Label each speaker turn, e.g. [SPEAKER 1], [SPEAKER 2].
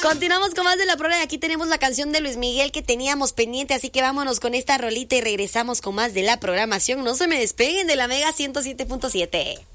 [SPEAKER 1] Continuamos con más de la programa y aquí tenemos la canción de Luis Miguel que teníamos pendiente, así que vámonos con esta rolita y regresamos con más de la programación. No se me despeguen de la Mega 107.7.